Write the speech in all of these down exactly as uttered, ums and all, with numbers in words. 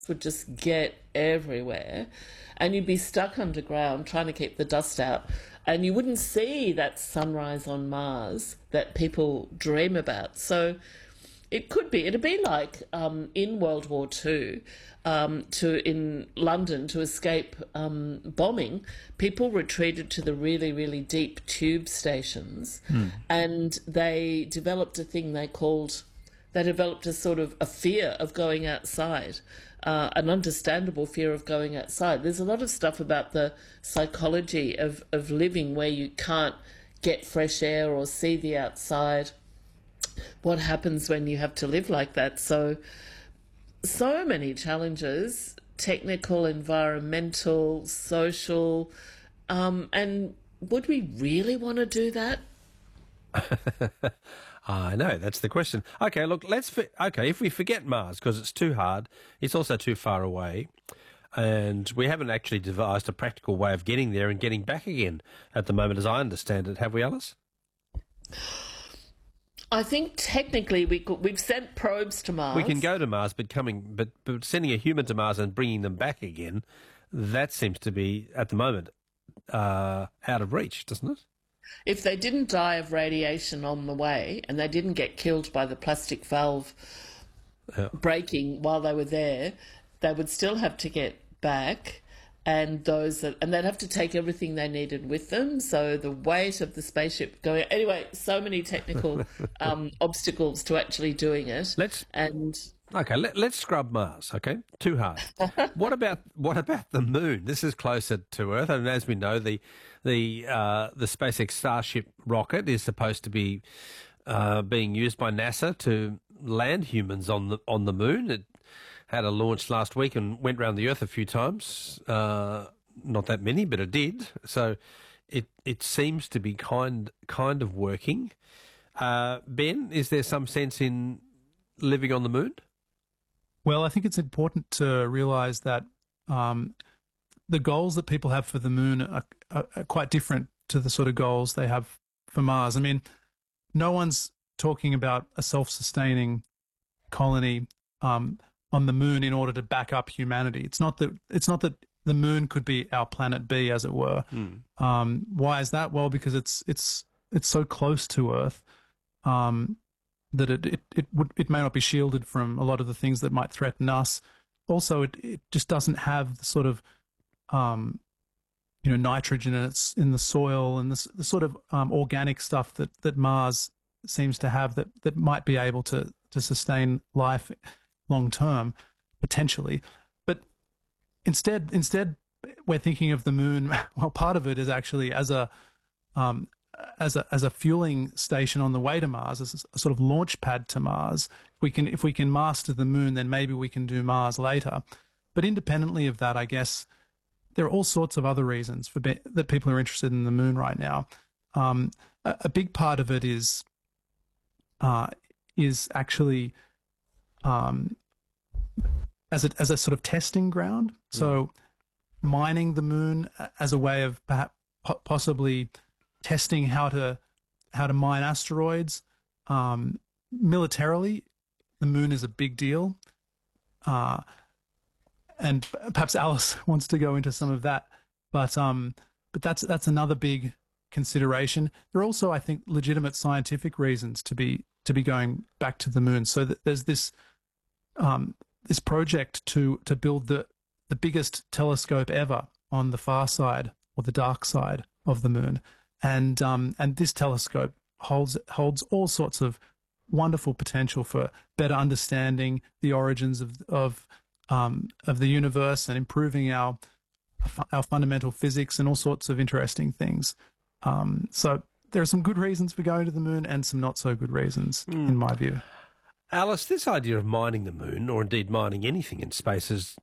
would just get everywhere, and you'd be stuck underground trying to keep the dust out, and you wouldn't see that sunrise on Mars that people dream about. So it could be, it'd be like um, in World War Two, um, to in London to escape um, bombing, people retreated to the really, really deep tube stations, mm. and they developed a thing they called, they developed a sort of a fear of going outside, uh, an understandable fear of going outside. There's a lot of stuff about the psychology of, of living where you can't get fresh air or see the outside. What happens when you have to live like that? So, so many challenges, technical, environmental, social, um, and would we really want to do that? I know, that's the question. Okay, look, let's, for, okay, if we forget Mars, because it's too hard, it's also too far away, and we haven't actually devised a practical way of getting there and getting back again at the moment, as I understand it, have we, Alice? I think technically we could, we've sent probes to Mars. We can go to Mars, but coming, but, but sending a human to Mars and bringing them back again, that seems to be, at the moment, uh, out of reach, doesn't it? If they didn't die of radiation on the way and they didn't get killed by the plastic valve yeah. breaking while they were there, they would still have to get back, and those that, and they'd have to take everything they needed with them. So the weight of the spaceship going anyway, so many technical um, obstacles to actually doing it. Let's and okay, let, let's scrub Mars. Okay, too hard. what about what about the Moon? This is closer to Earth, and as we know, the the uh, the SpaceX Starship rocket is supposed to be uh, being used by NASA to land humans on the on the Moon. It had a launch last week and went around the Earth a few times. Uh, not that many, but it did. So it it seems to be kind kind of working. Uh, Ben, is there some sense in living on the Moon? Well, I think it's important to realise that um, the goals that people have for the Moon are, are, are quite different to the sort of goals they have for Mars. I mean, no one's talking about a self-sustaining colony um, on the Moon in order to back up humanity. It's not that it's not that the Moon could be our planet B, as it were. Mm. Um, why is that? Well, because it's it's it's so close to Earth um, that it it it, would, it may not be shielded from a lot of the things that might threaten us. Also, it it just doesn't have the sort of um, you know nitrogen in its in the soil and the, the sort of um, organic stuff that that Mars seems to have that that might be able to to sustain life long term, potentially. But instead, instead, we're thinking of the Moon. Well, part of it is actually as a um, as a as a fueling station on the way to Mars, as a sort of launch pad to Mars. If we can if we can master the Moon, then maybe we can do Mars later. But independently of that, I guess there are all sorts of other reasons for be, that people are interested in the Moon right now. Um, a, a big part of it is uh, is actually um, as a as a sort of testing ground. So mm. mining the Moon as a way of perhaps possibly testing how to how to mine asteroids. Um, militarily, the Moon is a big deal, uh, and perhaps Alice wants to go into some of that. But um, but that's that's another big consideration. There are also, I think, legitimate scientific reasons to be to be going back to the Moon. So that there's this um, this project to to build the the biggest telescope ever on the far side or the dark side of the Moon, and um, and this telescope holds holds all sorts of wonderful potential for better understanding the origins of of um, of the universe and improving our our fundamental physics and all sorts of interesting things. Um, so there are some good reasons for going to the Moon and some not so good reasons, mm. in my view. Alice, this idea of mining the Moon, or indeed mining anything in space, is.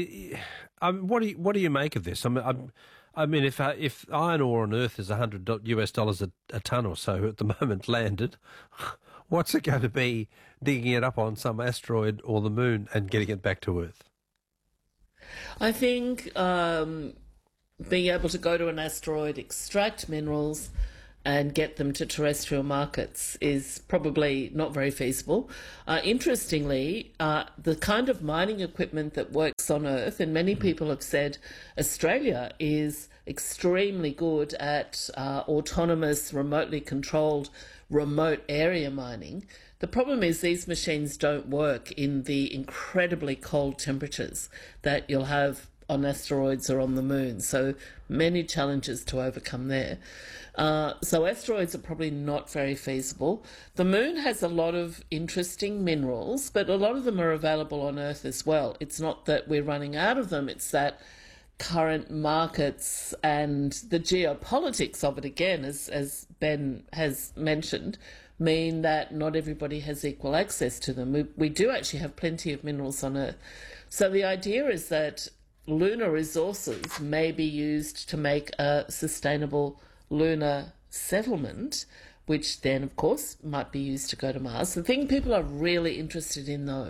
I mean, what do you what do you make of this? I mean, I'm, I mean, if uh, if iron ore on Earth is a hundred U S dollars a, a ton or so at the moment landed, what's it going to be digging it up on some asteroid or the Moon and getting it back to Earth? I think um, being able to go to an asteroid, extract minerals, and get them to terrestrial markets is probably not very feasible. Uh, interestingly, uh, the kind of mining equipment that works on Earth, and many people have said Australia is extremely good at uh, autonomous, remotely controlled, remote area mining. The problem is these machines don't work in the incredibly cold temperatures that you'll have on asteroids or on the moon. So many challenges to overcome there. Uh, so asteroids are probably not very feasible. The moon has a lot of interesting minerals, but a lot of them are available on Earth as well. It's not that we're running out of them, it's that current markets and the geopolitics of it, again, as, as Ben has mentioned, mean that not everybody has equal access to them. We, we do actually have plenty of minerals on Earth. So the idea is that lunar resources may be used to make a sustainable lunar settlement, which then, of course, might be used to go to Mars. The thing people are really interested in, though,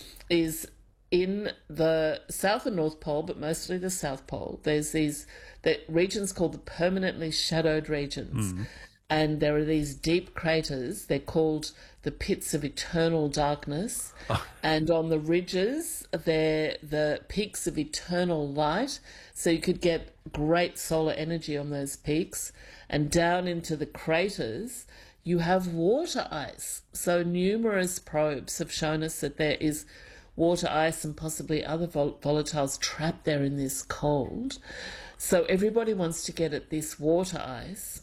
is in the South and North Pole, but mostly the South Pole, there's these the regions called the permanently shadowed regions. Mm. And there are these deep craters. They're called the pits of eternal darkness. Oh. And on the ridges, they're the peaks of eternal light. So you could get great solar energy on those peaks. And down into the craters, you have water ice. So numerous probes have shown us that there is water ice and possibly other vol- volatiles trapped there in this cold. So everybody wants to get at this water ice.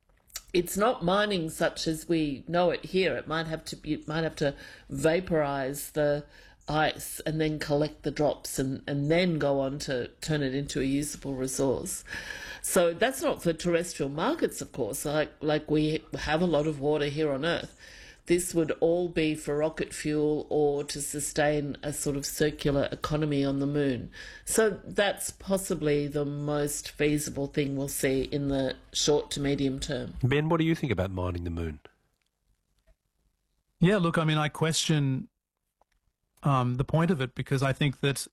It's not mining such as we know it here. It might have to be, might have to vaporize the ice and then collect the drops and, and then go on to turn it into a usable resource. So that's not for terrestrial markets, of course, like like we have a lot of water here on Earth. This would all be for rocket fuel or to sustain a sort of circular economy on the moon. So that's possibly the most feasible thing we'll see in the short to medium term. Ben, what do you think about mining the moon? Yeah, look, I mean, I question um, the point of it, because I think that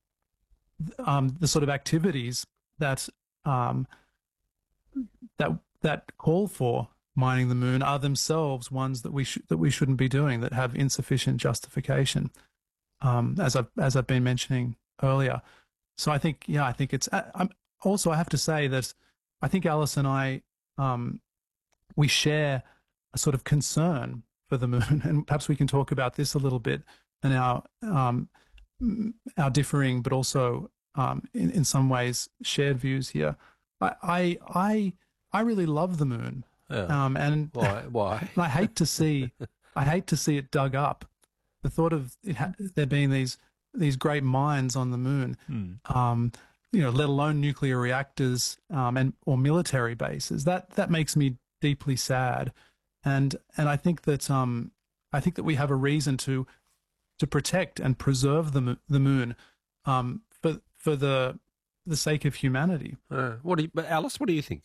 um, the sort of activities that um, that that call for mining the moon are themselves ones that we sh- that we shouldn't be doing, that have insufficient justification, um, as I've as I've been mentioning earlier. So I think, yeah, I think it's. I, I'm also I have to say that I think Alice and I um, we share a sort of concern for the moon, and perhaps we can talk about this a little bit and our um, our differing, but also um, in in some ways shared views here. I I I, I really love the moon. Yeah. Um, and why? Why? I hate to see, I hate to see it dug up. The thought of it ha- there being these these great mines on the moon, mm. um, you know, let alone nuclear reactors um, and or military bases, that that makes me deeply sad. And and I think that um, I think that we have a reason to to protect and preserve the the moon um, for for the the sake of humanity. Uh, what do you, but Alice? What do you think?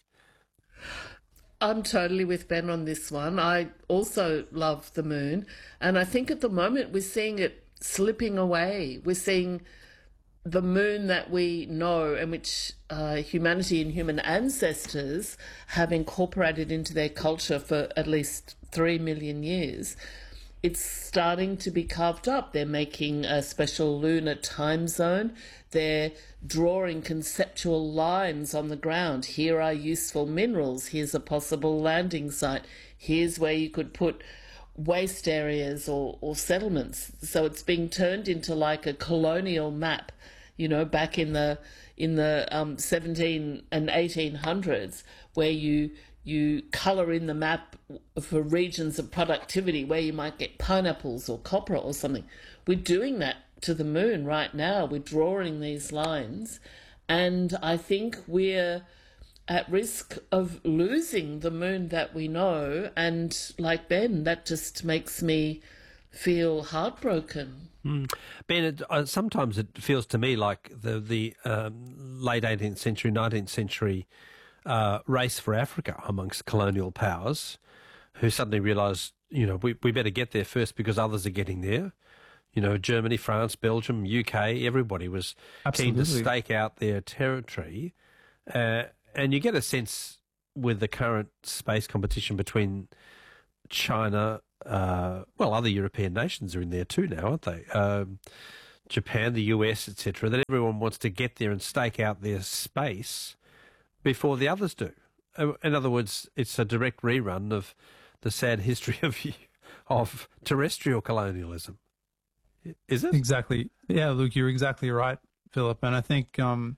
I'm totally with Ben on this one. I also love the moon, and I think at the moment we're seeing it slipping away. We're seeing the moon that we know and which uh, humanity and human ancestors have incorporated into their culture for at least three million years. It's starting to be carved up. They're making a special lunar time zone. They're drawing conceptual lines on the ground. Here are useful minerals. Here's a possible landing site. Here's where you could put waste areas or, or settlements. So it's being turned into like a colonial map, you know, back in the in the um, seventeen and eighteen hundreds, where you you colour in the map for regions of productivity where you might get pineapples or copra or something. We're doing that to the moon right now. We're drawing these lines, and I think we're at risk of losing the moon that we know. And like Ben, that just makes me feel heartbroken. Mm. Ben, it, uh, sometimes it feels to me like the, the um, late eighteenth century, nineteenth century uh, race for Africa amongst colonial powers, who suddenly realised, you know, we, we better get there first because others are getting there. You know, Germany, France, Belgium, U K, everybody was Absolutely. keen to stake out their territory. Uh, and you get a sense with the current space competition between China, uh, well, other European nations are in there too now, aren't they? Um, Japan, the U S, et cetera, that everyone wants to get there and stake out their space before the others do. In other words, it's a direct rerun of the sad history of of terrestrial colonialism. Is it? Exactly. Yeah, Luke, you're exactly right, Philip. And I think, um,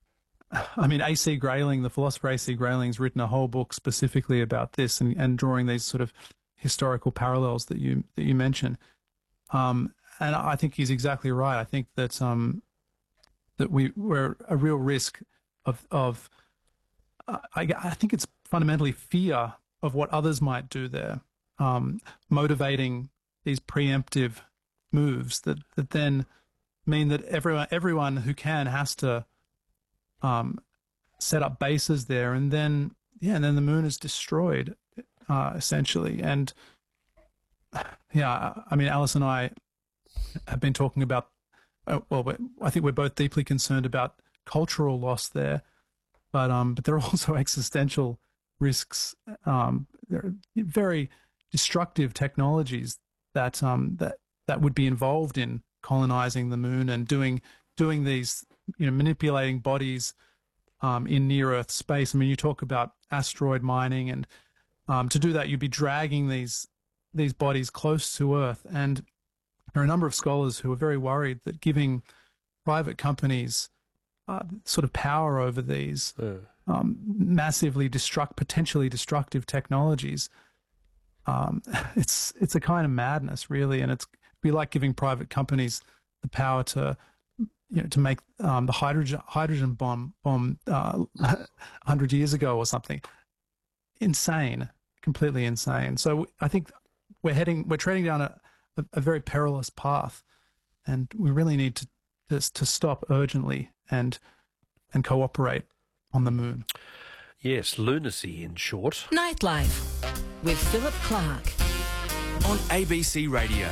I mean, A C Grayling, the philosopher A C Grayling's written a whole book specifically about this and, and drawing these sort of historical parallels that you that you mention. Um, and I think he's exactly right. I think that um, that we we're a real risk of of uh, I, I think it's fundamentally fear of what others might do there, um, motivating these preemptive moves that, that then mean that everyone everyone who can has to um, set up bases there, and then yeah, and then the moon is destroyed uh, essentially. And yeah, I mean, Alice and I have been talking about. Uh, well, I think we're both deeply concerned about cultural loss there, but um, but there are also existential risks. Um, there are very destructive technologies that um that that would be involved in colonizing the moon and doing doing these, you know, manipulating bodies um, in near Earth space. I mean, you talk about asteroid mining, and um, to do that, you'd be dragging these these bodies close to Earth. And there are a number of scholars who are very worried that giving private companies uh, sort of power over these yeah. um, massively destruct, potentially destructive technologies, um, it's it's a kind of madness, really, and it's it'd be like giving private companies the power to, you know, to make um, the hydrogen hydrogen bomb bomb uh, a hundred years ago or something. Insane, completely insane. So I think we're heading, we're treading down a, a, a very perilous path, and we really need to to, to stop urgently and and cooperate on the moon. Yes, lunacy in short. Nightlife with Philip Clark on A B C Radio.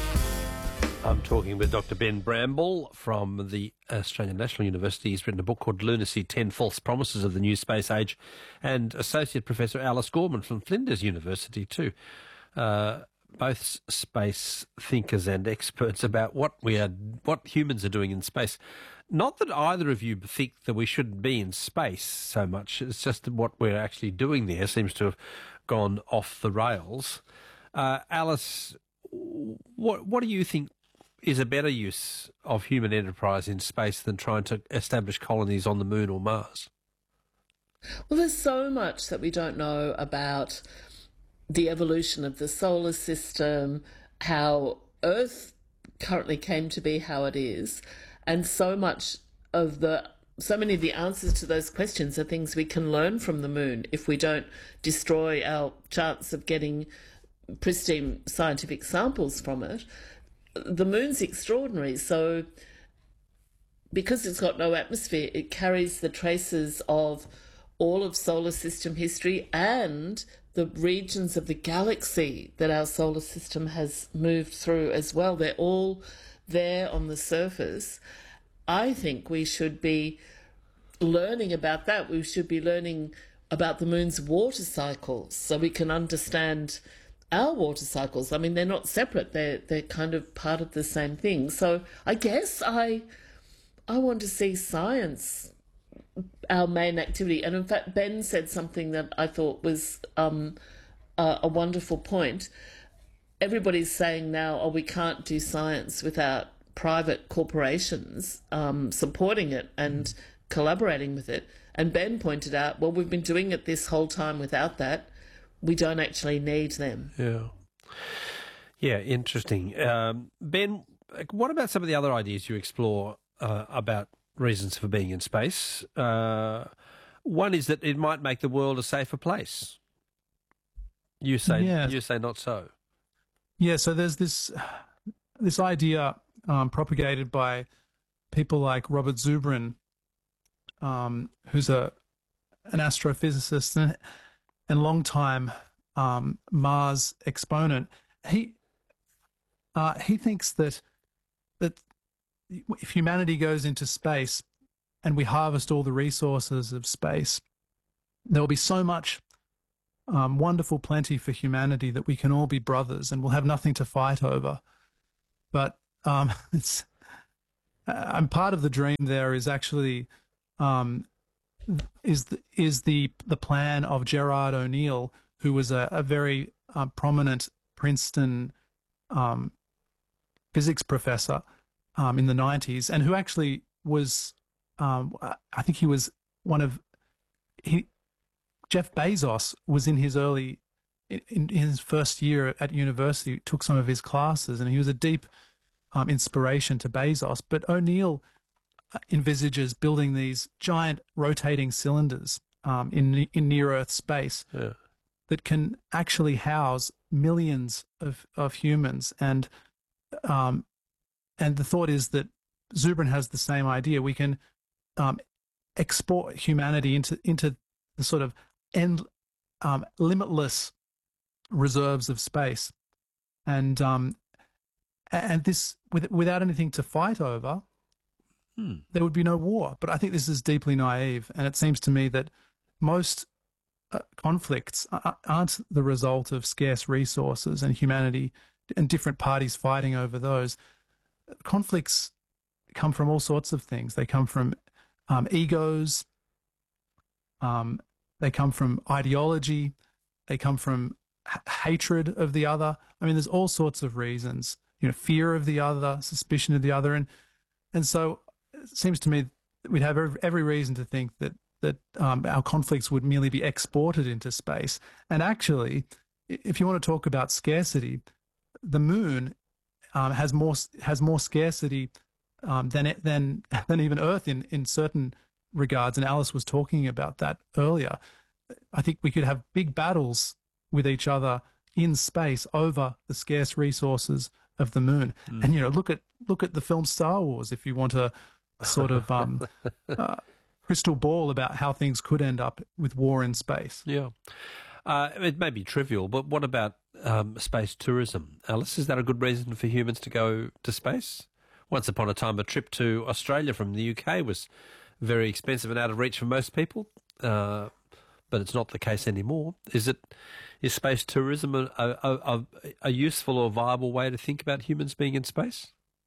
I'm talking with Doctor Ben Bramble from the Australian National University. He's written a book called Lunacy, ten False Promises of the New Space Age, and Associate Professor Alice Gorman from Flinders University too. Uh, both space thinkers and experts about what we are, what humans are doing in space. Not that either of you think that we shouldn't be in space so much. It's just that what we're actually doing there seems to have gone off the rails. Uh, Alice, what what do you think is a better use of human enterprise in space than trying to establish colonies on the moon or Mars? Well, there's so much that we don't know about the evolution of the solar system, how Earth currently came to be how it is, and so much of the so many of the answers to those questions are things we can learn from the moon if we don't destroy our chance of getting pristine scientific samples from it. The moon's extraordinary, so because it's got no atmosphere, it carries the traces of all of solar system history and the regions of the galaxy that our solar system has moved through as well. They're all there on the surface. I think we should be learning about that. We should be learning about the moon's water cycles so we can understand our water cycles. I mean, they're not separate. They're they're kind of part of the same thing. So I guess I I want to see science our main activity. And in fact, Ben said something that I thought was um, a, a wonderful point. Everybody's saying now, oh, we can't do science without private corporations um, supporting it and collaborating with it. And Ben pointed out, well, we've been doing it this whole time without that. We don't actually need them. Yeah. Yeah, interesting. Um, Ben, what about some of the other ideas you explore uh, about reasons for being in space? Uh, one is that it might make the world a safer place. You say, yeah. you say not so. Yeah, so there's this this idea um, propagated by people like Robert Zubrin, um, who's a an astrophysicist and, and long-time um, Mars exponent. He uh, he thinks that that if humanity goes into space and we harvest all the resources of space, there will be so much um, wonderful plenty for humanity that we can all be brothers and we'll have nothing to fight over. But um, it's, I'm part of the dream. There is actually um, is the, is the the plan of Gerard O'Neill, who was a, a very uh, prominent Princeton um, physics professor um, in the nineties, and who actually was, um, I think he was one of he. Jeff Bezos was in his early, in, in his first year at university, took some of his classes, and he was a deep um, inspiration to Bezos. But O'Neill envisages building these giant rotating cylinders um, in in near Earth space Yeah. that can actually house millions of, of humans. And um, and the thought is that Zubrin has the same idea. We can um, export humanity into into the sort of end um, limitless reserves of space, and um, and this with, without anything to fight over, Hmm. there would be no war. But I think this is deeply naive, and it seems to me that most uh, conflicts aren't the result of scarce resources and humanity and different parties fighting over those. Conflicts come from all sorts of things. They come from um, egos. Um, they come from ideology. They come from h- hatred of the other. I mean, there's all sorts of reasons. You know, fear of the other, suspicion of the other, and and so it seems to me that we'd have every, every reason to think that that um, our conflicts would merely be exported into space. And actually, if you want to talk about scarcity, the moon um, has more has more scarcity um, than it, than than even Earth in in certain regards. And Alice was talking about that earlier. I think we could have big battles with each other in space over the scarce resources of the moon. Mm. And you know, look at look at the film Star Wars. If you want a sort of um, uh, crystal ball about how things could end up with war in space. Yeah. Uh, it may be trivial, but what about um, space tourism? Alice, is that a good reason for humans to go to space? Once upon a time, a trip to Australia from the U K was very expensive and out of reach for most people, uh, but it's not the case anymore. Is it? Is space tourism a, a, a, a useful or viable way to think about humans being in space?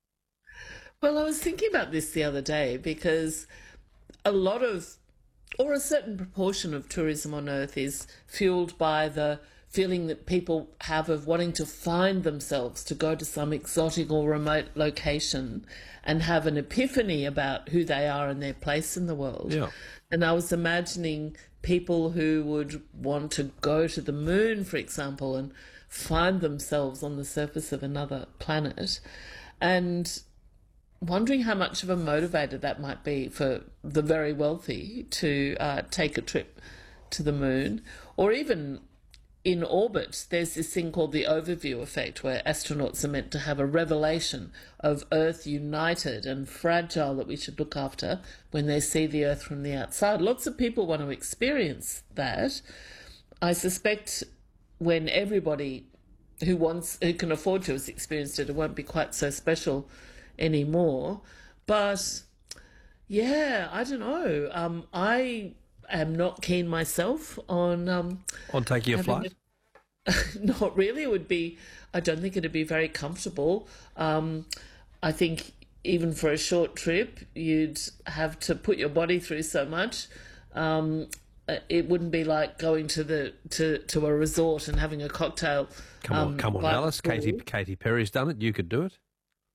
Well, I was thinking about this the other day because a lot of, or a certain proportion of tourism on Earth is fueled by the feeling that people have of wanting to find themselves, to go to some exotic or remote location and have an epiphany about who they are and their place in the world. Yeah. And I was imagining people who would want to go to the moon, for example, and find themselves on the surface of another planet, and wondering how much of a motivator that might be for the very wealthy to uh, take a trip to the moon. Or even in orbit, there's this thing called the overview effect, where astronauts are meant to have a revelation of Earth united and fragile that we should look after when they see the Earth from the outside. Lots of people want to experience that. I suspect when everybody who wants, who can afford to has experienced it, it won't be quite so special anymore. But yeah, I don't know. Um, I am not keen myself on um, on taking a flight. A, not really. It would be. I don't think it'd be very comfortable. Um, I think even for a short trip, you'd have to put your body through so much. Um, it wouldn't be like going to the to, to a resort and having a cocktail. Come on, um, come on, Alice. Katy Katy Perry's done it. You could do it.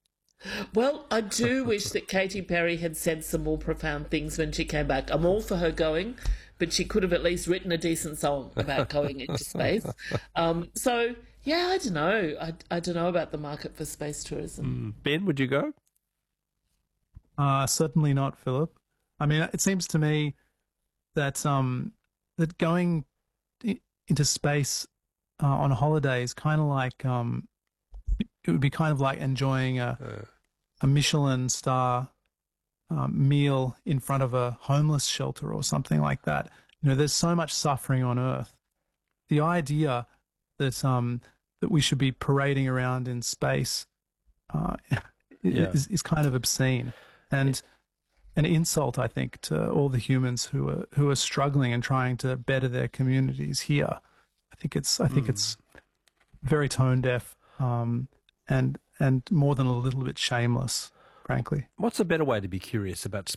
Well, I do wish that Katy Perry had said some more profound things when she came back. I'm all for her going, but she could have at least written a decent song about going into space. Um, so, yeah, I don't know. I, I don't know about the market for space tourism. Mm. Ben, would you go? Uh, certainly not, Philip. I mean, it seems to me that um, that going into space uh, on a holiday is kind of like um, it would be kind of like enjoying a Uh. a Michelin star um, meal in front of a homeless shelter or something like that. You know, there's so much suffering on Earth. The idea that um that we should be parading around in space uh, Yeah. is is kind of obscene, and an insult, I think, to all the humans who are who are struggling and trying to better their communities here. I think it's I think mm. it's very tone deaf um, and and more than a little bit shameless, frankly. What's a better way to be curious about